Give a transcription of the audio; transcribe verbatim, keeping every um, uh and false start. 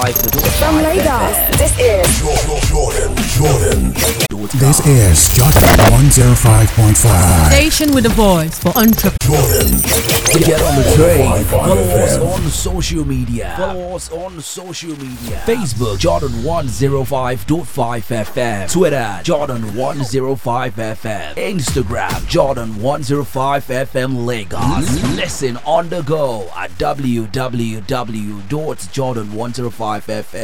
From Lagos, this is Jordan, Jordan. This is Jordan one oh five point five. Station with a voice for entrepreneurs. Jordan. Get on the train. Follow us on social media. Follow us on social media. Facebook Jordan one oh five point five F M. Twitter Jordan one oh five F M. Instagram Jordan one oh five F M Lagos. Listen on the go at w w w dot jordan one oh five f m.